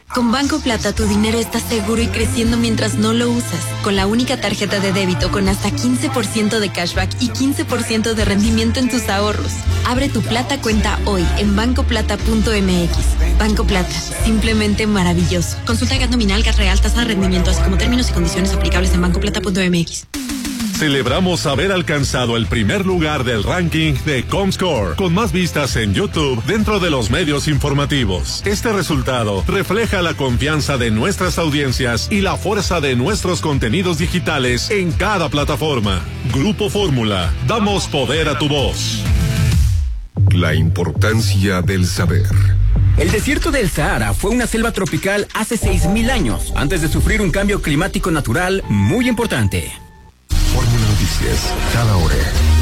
Con Banco Plata tu dinero está seguro y creciendo mientras no lo usas. Con la única tarjeta de débito con hasta 15% de cashback y 15% de rendimiento en tus ahorros. Abre tu Plata cuenta hoy en bancoplata.mx. Banco Plata, simplemente maravilloso. Consulta GAT nominal, GAT real, tasa de rendimiento, así como términos y condiciones aplicables en bancoplata.mx. Celebramos haber alcanzado el primer lugar del ranking de Comscore, con más vistas en YouTube dentro de los medios informativos. Este resultado refleja la confianza de nuestras audiencias y la fuerza de nuestros contenidos digitales en cada plataforma. Grupo Fórmula, damos poder a tu voz. La importancia del saber. El desierto del Sahara fue una selva tropical hace 6.000 años, antes de sufrir un cambio climático natural muy importante. Fórmula Noticias, cada hora.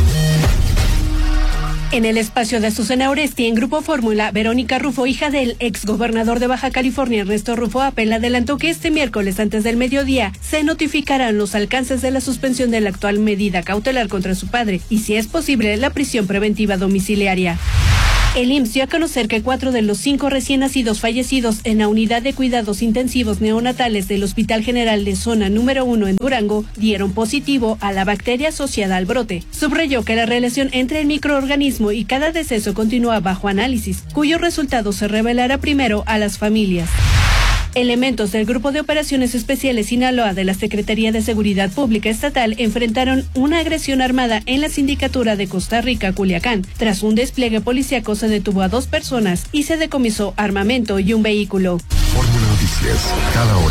En el espacio de Azucena Oresti, en Grupo Fórmula, Verónica Rufo, hija del exgobernador de Baja California, Ernesto Rufo Appel, adelantó que este miércoles antes del mediodía se notificarán los alcances de la suspensión de la actual medida cautelar contra su padre y, si es posible, la prisión preventiva domiciliaria. El IMSS dio a conocer que 4 de los 5 recién nacidos fallecidos en la unidad de cuidados intensivos neonatales del Hospital General de Zona número 1 en Durango dieron positivo a la bacteria asociada al brote. Subrayó que la relación entre el microorganismo y cada deceso continúa bajo análisis, cuyo resultado se revelará primero a las familias. Elementos del Grupo de Operaciones Especiales Sinaloa de la Secretaría de Seguridad Pública Estatal enfrentaron una agresión armada en la sindicatura de Costa Rica, Culiacán. Tras un despliegue policíaco se detuvo a 2 personas y se decomisó armamento y un vehículo. Fórmula Noticias, cada hora.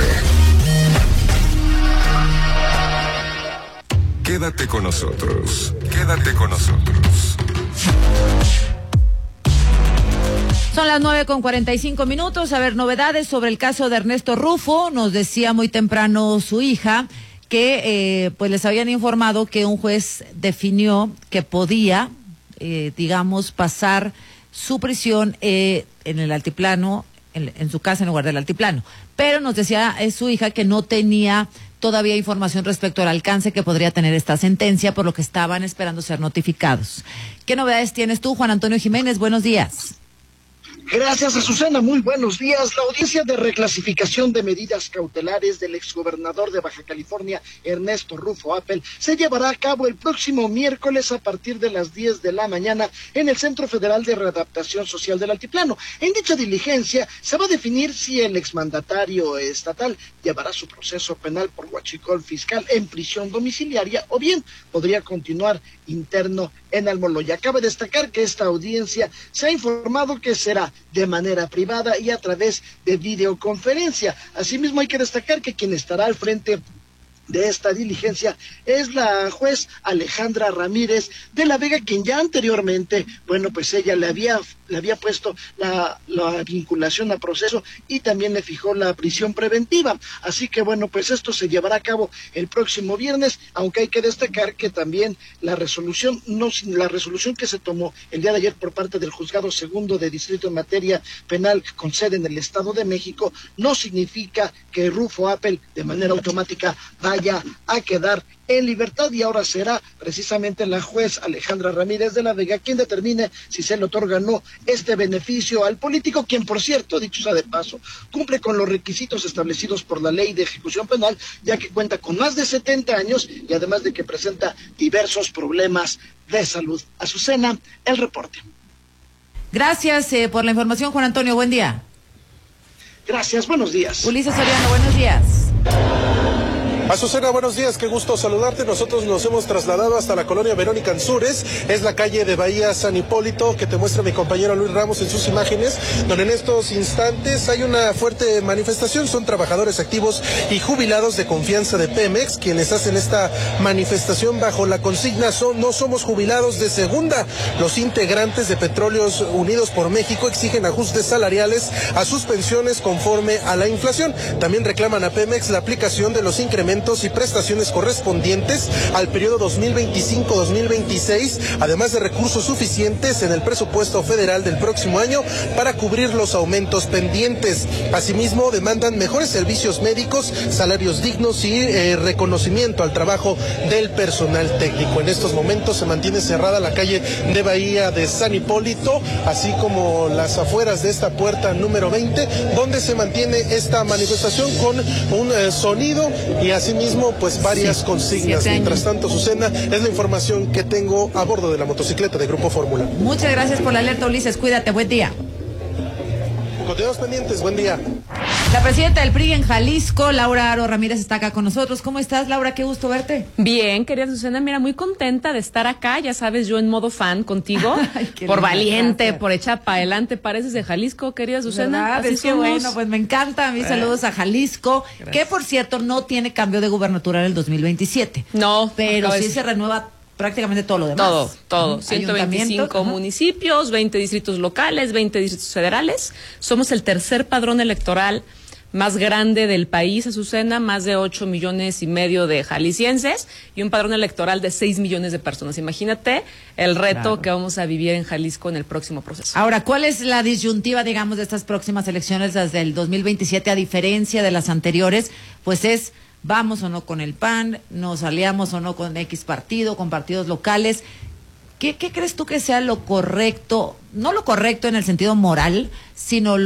Quédate con nosotros. Quédate con nosotros. Son las 9:45. A ver, novedades sobre el caso de Ernesto Rufo. Nos decía muy temprano su hija que pues les habían informado que un juez definió que podía, pasar su prisión en el altiplano, en su casa en lugar del altiplano. Pero nos decía su hija que no tenía todavía información respecto al alcance que podría tener esta sentencia, por lo que estaban esperando ser notificados. ¿Qué novedades tienes tú, Juan Antonio Jiménez? Buenos días. Gracias, Azucena. Muy buenos días. La audiencia de reclasificación de medidas cautelares del exgobernador de Baja California, Ernesto Rufo Appel, se llevará a cabo el próximo miércoles a partir de las 10 de la mañana en el Centro Federal de Readaptación Social del Altiplano. En dicha diligencia se va a definir si el exmandatario estatal llevará su proceso penal por huachicol fiscal en prisión domiciliaria o bien podría continuar interno en Almoloya. Cabe destacar que esta audiencia se ha informado que será de manera privada y a través de videoconferencia. Asimismo, hay que destacar que quien estará al frente de esta diligencia es la juez Alejandra Ramírez de la Vega, quien ya anteriormente, pues ella le había puesto la vinculación a proceso y también le fijó la prisión preventiva. Así que pues esto se llevará a cabo el próximo viernes, aunque hay que destacar que también la resolución que se tomó el día de ayer por parte del Juzgado Segundo de Distrito en materia penal con sede en el Estado de México no significa que Rufo Appel de manera automática vaya a quedar en libertad, y ahora será precisamente la juez Alejandra Ramírez de la Vega quien determine si se le otorga o no este beneficio al político, quien, por cierto, dicho sea de paso, cumple con los requisitos establecidos por la Ley de Ejecución Penal, ya que cuenta con más de 70 años y además de que presenta diversos problemas de salud. Azucena, el reporte. Gracias por la información, Juan Antonio. Buen día. Gracias, buenos días. Ulises Soriano, buenos días. Azucena, buenos días, qué gusto saludarte. Nosotros nos hemos trasladado hasta la colonia Verónica Ansúrez, es la calle de Bahía San Hipólito, que te muestra mi compañero Luis Ramos en sus imágenes, donde en estos instantes hay una fuerte manifestación. Son trabajadores activos y jubilados de confianza de Pemex quienes hacen esta manifestación bajo la consigna no somos jubilados de segunda. Los integrantes de Petróleos Unidos por México exigen ajustes salariales a sus pensiones conforme a la inflación. También reclaman a Pemex la aplicación de los incrementos aumentos y prestaciones correspondientes al periodo 2025-2026, además de recursos suficientes en el presupuesto federal del próximo año para cubrir los aumentos pendientes. Asimismo, demandan mejores servicios médicos, salarios dignos y reconocimiento al trabajo del personal técnico. En estos momentos se mantiene cerrada la calle de Bahía de San Hipólito, así como las afueras de esta puerta número 20, donde se mantiene esta manifestación con un sonido y asimismo pues varias consignas. Mientras tanto, Susana, es la información que tengo a bordo de la motocicleta de Grupo Fórmula. Muchas gracias por la alerta, Ulises. Cuídate, buen día. Continuamos pendientes, buen día. La presidenta del PRI en Jalisco, Laura Aro Ramírez, está acá con nosotros. ¿Cómo estás, Laura? Qué gusto verte. Bien, querida Susana, mira, muy contenta de estar acá, ya sabes, yo en modo fan contigo, Ay, por valiente, gracias. por echar para adelante, pareces de Jalisco, querida Susana. ¿Verdad? Así Es que somos. bueno, pues me encanta. A mí saludos a Jalisco, que por cierto no tiene cambio de gubernatura en el 2027. No, pero acaba sí de- se renueva prácticamente todo lo demás. Todo. 125 municipios, 20 distritos locales, 20 distritos federales. Somos el tercer padrón electoral más grande del país, Azucena, más de 8,5 millones de jaliscienses y un padrón electoral de 6 millones de personas. Imagínate el reto Claro. que vamos a vivir en Jalisco en el próximo proceso. Ahora, ¿cuál es la disyuntiva, digamos, de estas próximas elecciones desde el 2027, a diferencia de las anteriores? Pues es, vamos o no con el PAN, nos aliamos o no con X partido, con partidos locales. ¿Qué crees tú que sea lo correcto? No lo correcto en el sentido moral, sino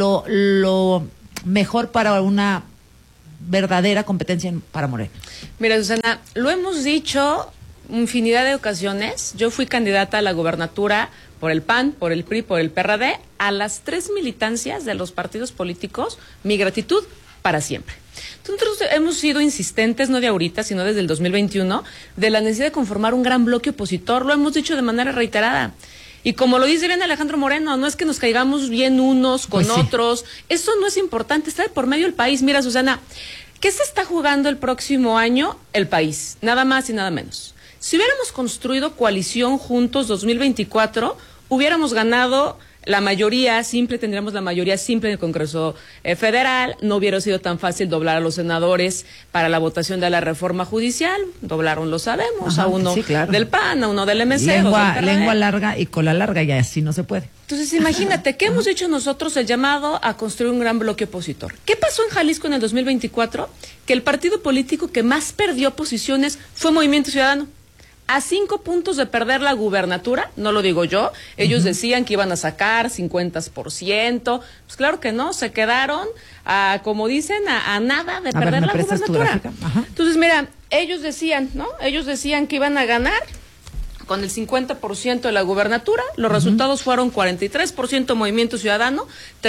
lo mejor para una verdadera competencia para Morena. Mira, Susana, lo hemos dicho infinidad de ocasiones. Yo fui candidata a la gubernatura por el PAN, por el PRI, por el PRD. A las 3 militancias de los partidos políticos, mi gratitud para siempre. Nosotros hemos sido insistentes, no de ahorita, sino desde el 2021, de la necesidad de conformar un gran bloque opositor. Lo hemos dicho de manera reiterada. Y como lo dice bien Alejandro Moreno, no es que nos caigamos bien unos con Pues sí. otros. Eso no es importante, está de por medio del país. Mira, Susana, ¿qué se está jugando el próximo año? El país, nada más y nada menos. Si hubiéramos construido coalición juntos 2024, hubiéramos ganado la mayoría simple, tendríamos la mayoría simple en el Congreso Federal, no hubiera sido tan fácil doblar a los senadores para la votación de la reforma judicial, doblaron, lo sabemos, Ajá, a uno sí, claro. del PAN, a uno del MC, dos del PRD. Lengua larga y cola larga, y así no se puede. Entonces, imagínate, ¿qué hemos hecho nosotros? El llamado a construir un gran bloque opositor. ¿Qué pasó en Jalisco en el 2024? Que el partido político que más perdió posiciones fue Movimiento Ciudadano. A 5 puntos de perder la gubernatura, no lo digo yo, ellos decían que iban a sacar 50%, pues claro que no, se quedaron, como dicen, a nada de perder ¿me la prestas tu gubernatura. gráfica? Ajá. Entonces, mira, ellos decían, ¿no? Ellos decían que iban a ganar con el 50% de la gubernatura, los resultados fueron 43% Movimiento Ciudadano,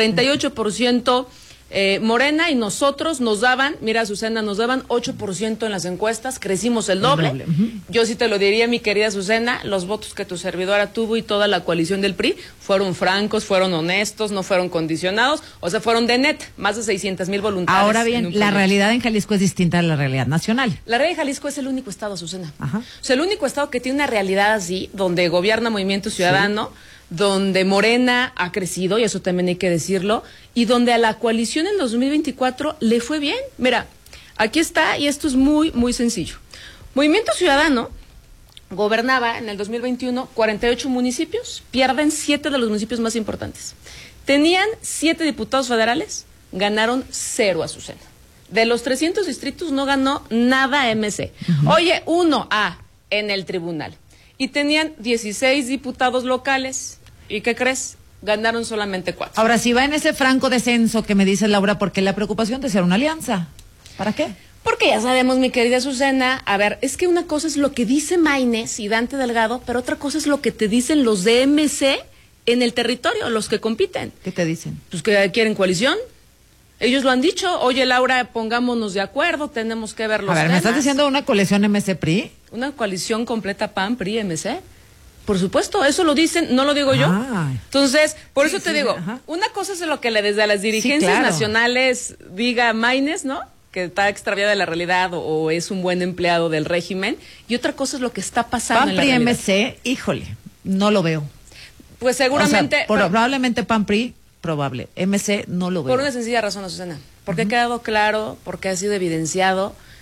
38% Morena, y nosotros nos daban, mira, Susana, nos daban 8% en las encuestas, crecimos el doble. Yo sí te lo diría, mi querida Susana, los votos que tu servidora tuvo y toda la coalición del PRI fueron francos, fueron honestos, no fueron condicionados, o sea, fueron de net, más de 600,000 voluntarios. Ahora en bien, un la proyecto. realidad en Jalisco es distinta a la realidad nacional. La realidad de Jalisco es el único estado, Susana. Ajá. O sea, el único estado que tiene una realidad así, donde gobierna Movimiento Ciudadano, donde Morena ha crecido, y eso también hay que decirlo, y donde a la coalición en 2024 le fue bien. Mira, aquí está, y esto es muy, muy sencillo. Movimiento Ciudadano gobernaba en el 2021 48 municipios, pierden 7 de los municipios más importantes. Tenían 7 diputados federales, ganaron 0, Azucena. De los 300 distritos no ganó nada MC. Oye, 1 en el tribunal. Y tenían 16 diputados locales. ¿Y qué crees? Ganaron solamente 4. Ahora, si va en ese franco descenso que me dice Laura, ¿por qué la preocupación de ser una alianza? ¿Para qué? Porque ya sabemos, mi querida Azucena, a ver, es que una cosa es lo que dice Maínez y Dante Delgado, pero otra cosa es lo que te dicen los de MC en el territorio, los que compiten. ¿Qué te dicen? Pues que quieren coalición. Ellos lo han dicho. Oye, Laura, pongámonos de acuerdo, tenemos que ver los A ver, ¿me estás temas. diciendo una coalición MC-PRI? Una coalición completa PAN, PRI, MC. Por supuesto, eso lo dicen, no lo digo yo. Ay. Entonces, por Sí, eso te sí, digo, ajá. una cosa es lo que desde las dirigencias claro. nacionales diga Maínez, ¿no? Que está extraviada de la realidad o es un buen empleado del régimen, y otra cosa es lo que está pasando en la PAN-PRI realidad. MC, híjole, no lo veo. Pues seguramente, O sea, probablemente PAN-PRI, probable. MC no lo veo. por una sencilla razón, Azucena, porque ha quedado claro, porque ha sido evidenciado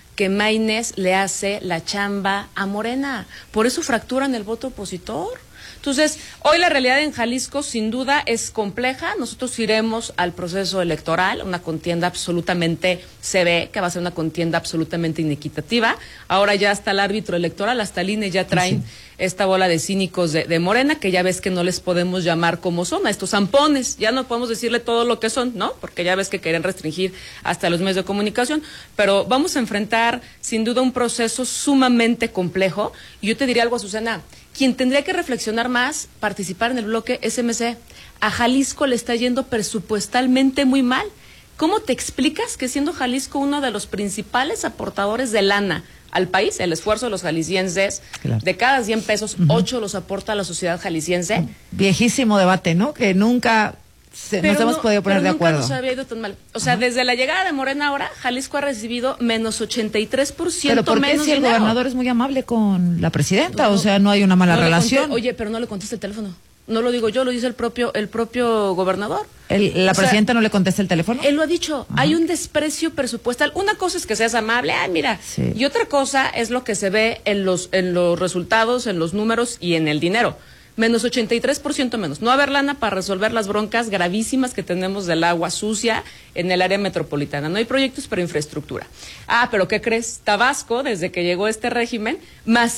que Maínez le hace la chamba a Morena. Por eso fracturan el voto opositor. Entonces, hoy la realidad en Jalisco sin duda es compleja. Nosotros iremos al proceso electoral, una contienda absolutamente, se ve que va a ser una contienda absolutamente inequitativa. Ahora ya hasta el árbitro electoral, hasta el INE ya traen esta bola de cínicos de Morena, que ya ves que no les podemos llamar como son, a estos zampones. Ya no podemos decirle todo lo que son, ¿no? Porque ya ves que quieren restringir hasta los medios de comunicación. Pero vamos a enfrentar sin duda un proceso sumamente complejo. Y yo te diría algo, Azucena. Quien tendría que reflexionar más, participar en el bloque es MC. A Jalisco le está yendo presupuestalmente muy mal. ¿Cómo te explicas que siendo Jalisco uno de los principales aportadores de lana al país, el esfuerzo de los jaliscienses, claro, de cada 100 pesos, 8 los aporta a la sociedad jalisciense? Viejísimo debate, ¿no? Que nunca nos hemos podido poner de acuerdo. Nunca nos había ido tan mal. O sea, desde la llegada de Morena ahora, Jalisco ha recibido menos 83%. ¿Pero por qué si el gobernador es muy amable con la presidenta? O sea, no hay una mala relación. Oye, pero no le contesta el teléfono. No lo digo yo, lo dice el propio gobernador. ¿La presidenta no le contesta el teléfono? Él lo ha dicho. Hay un desprecio presupuestal. Una cosa es que seas amable, mira. Sí. Y otra cosa es lo que se ve en los resultados, en los números y en el dinero. Menos 83% menos. No haber lana para resolver las broncas gravísimas que tenemos del agua sucia en el área metropolitana. No hay proyectos para infraestructura. Pero ¿qué crees? Tabasco, desde que llegó este régimen, más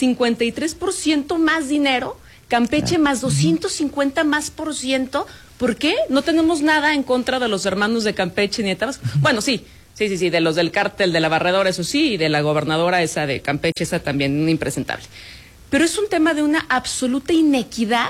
53% más dinero. Campeche, claro, más 250 más por ciento. ¿Por qué? No tenemos nada en contra de los hermanos de Campeche ni de Tabasco. Bueno, sí, de los del cártel de la Barredora, eso sí, y de la gobernadora esa de Campeche, esa también impresentable. Pero es un tema de una absoluta inequidad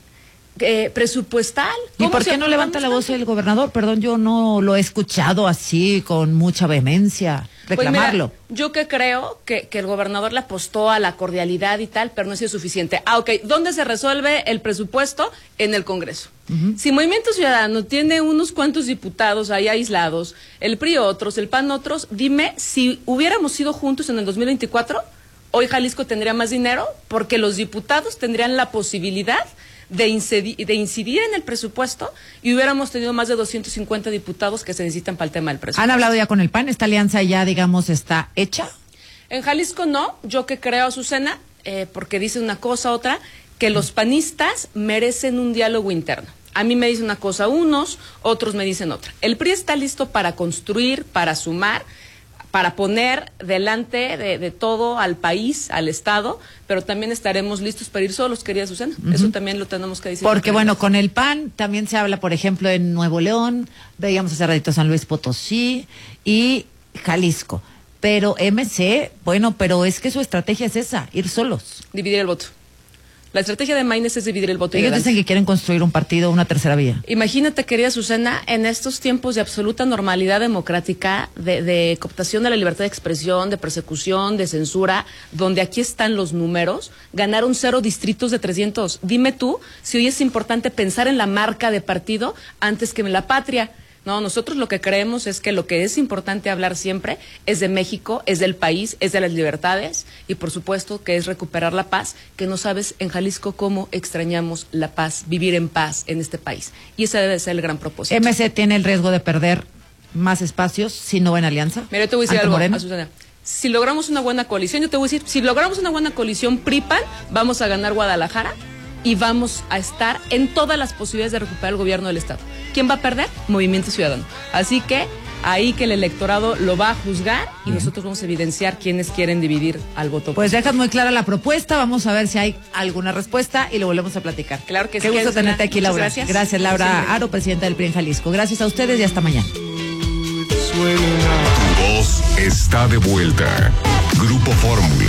presupuestal. ¿Y por qué no levanta la voz el gobernador? Perdón, yo no lo he escuchado así con mucha vehemencia reclamarlo. Pues mira, yo que creo que el gobernador le apostó a la cordialidad y tal, pero no ha sido suficiente. Ok, ¿dónde se resuelve el presupuesto? En el Congreso. Si Movimiento Ciudadano tiene unos cuantos diputados ahí aislados, el PRI otros, el PAN otros, dime, si hubiéramos ido juntos en el 2024, hoy Jalisco tendría más dinero porque los diputados tendrían la posibilidad de incidir en el presupuesto y hubiéramos tenido más de 250 diputados que se necesitan para el tema del presupuesto. ¿Han hablado ya con el PAN? ¿Esta alianza ya, digamos, está hecha? En Jalisco no. Yo que creo, Azucena, porque dice una cosa, otra, que los panistas merecen un diálogo interno. A mí me dicen una cosa unos, otros me dicen otra. El PRI está listo para construir, para sumar, para poner delante de todo al país, al Estado, pero también estaremos listos para ir solos, querida Susana. Eso también lo tenemos que decir. Porque bueno, con el PAN también se habla, por ejemplo, en Nuevo León, veíamos hace ratito San Luis Potosí y Jalisco. Pero MC, bueno, pero es que su estrategia es esa, ir solos. Dividir el voto. La estrategia de Maínez es dividir el voto. Ellos dicen que quieren construir un partido, una tercera vía. Imagínate, querida Susana, en estos tiempos de absoluta normalidad democrática, de cooptación de la libertad de expresión, de persecución, de censura, donde aquí están los números, ganaron 0 distritos de 300. Dime tú si hoy es importante pensar en la marca de partido antes que en la patria. No, nosotros lo que creemos es que lo que es importante hablar siempre es de México, es del país, es de las libertades y por supuesto que es recuperar la paz, que no sabes en Jalisco cómo extrañamos la paz, vivir en paz en este país. Y ese debe ser el gran propósito. ¿MC tiene el riesgo de perder más espacios si no va en alianza? Mira, yo te voy a decir algo, Susana. Si logramos una buena coalición, yo te voy a decir, si logramos una buena coalición PRI-PAN, vamos a ganar Guadalajara y vamos a estar en todas las posibilidades de recuperar el gobierno del Estado. ¿Quién va a perder? Movimiento Ciudadano. Así que ahí que el electorado lo va a juzgar y nosotros vamos a evidenciar quiénes quieren dividir al voto. Pues dejas muy clara la propuesta, vamos a ver si hay alguna respuesta y lo volvemos a platicar. Claro que sí. Qué gusto tenerte aquí, Laura. Gracias. Gracias, Laura Aro, presidenta del PRI en Jalisco. Gracias a ustedes y hasta mañana. Tu voz está de vuelta. Grupo Fórmula.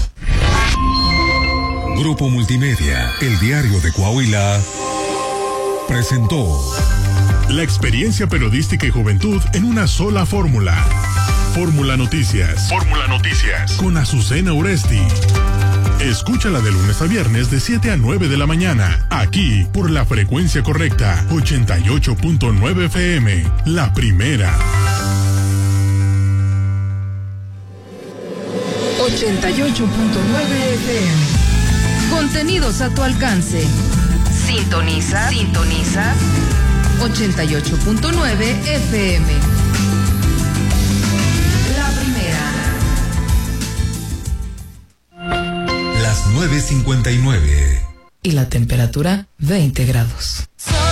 Grupo Multimedia, el diario de Coahuila, presentó la experiencia periodística y juventud en una sola fórmula. Fórmula Noticias. Fórmula Noticias. Con Azucena Uresti. Escúchala de lunes a viernes de 7 a 9 de la mañana, aquí por la frecuencia correcta, 88.9 FM, la primera. 88.9 FM. Contenidos a tu alcance. Sintoniza 88.9 FM. La primera. 9:59. Y la temperatura 20 grados.